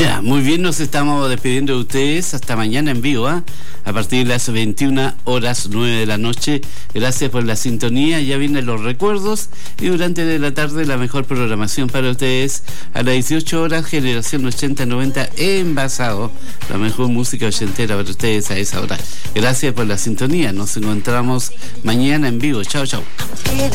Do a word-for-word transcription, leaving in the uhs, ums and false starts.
Ya, muy bien, nos estamos despidiendo de ustedes hasta mañana en vivo, ¿eh? A partir de las veintiuna horas nueve de la noche. Gracias por la sintonía, ya vienen los recuerdos y durante la tarde la mejor programación para ustedes. A las dieciocho horas, Generación ochenta noventa Envasado, la mejor música ochentera para ustedes a esa hora. Gracias por la sintonía, nos encontramos mañana en vivo. Chao, chao.